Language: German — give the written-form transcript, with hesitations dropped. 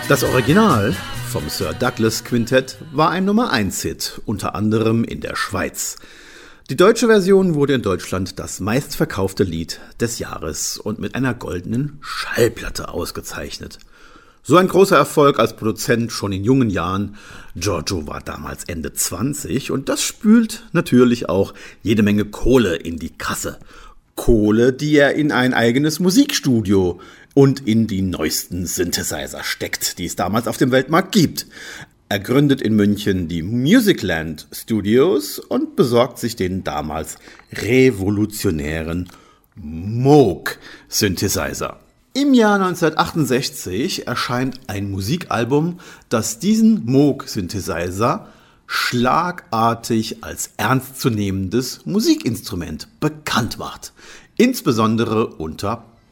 Das Original vom Sir Douglas Quintett war ein Nummer-1-Hit, unter anderem in der Schweiz. Die deutsche Version wurde in Deutschland das meistverkaufte Lied des Jahres und mit einer goldenen Schallplatte ausgezeichnet. So ein großer Erfolg als Produzent schon in jungen Jahren. Giorgio war damals Ende 20 und das spült natürlich auch jede Menge Kohle in die Kasse. Kohle, die er in ein eigenes Musikstudio und in die neuesten Synthesizer steckt, die es damals auf dem Weltmarkt gibt. Er gründet in München die Musicland Studios und besorgt sich den damals revolutionären Moog-Synthesizer. Im Jahr 1968 erscheint ein Musikalbum, das diesen Moog-Synthesizer schlagartig als ernstzunehmendes Musikinstrument bekannt macht, insbesondere unter